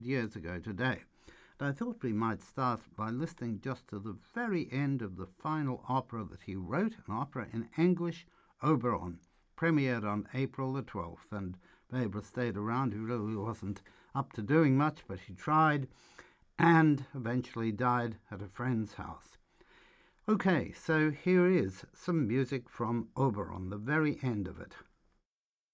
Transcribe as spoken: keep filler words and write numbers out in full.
years ago today. And I thought we might start by listening just to the very end of the final opera that he wrote, an opera in English, Oberon, premiered on April the twelfth. And Weber stayed around. He really wasn't up to doing much, but he tried and eventually died at a friend's house. Okay, so here is some music from Oberon, the very end of it.